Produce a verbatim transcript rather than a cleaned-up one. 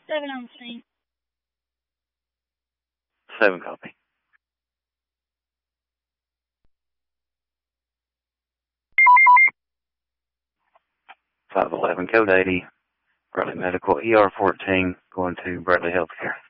Seven on the scene. Seven copy. five eleven, code eighty, Bradley Medical, E R fourteen, going to Bradley Healthcare.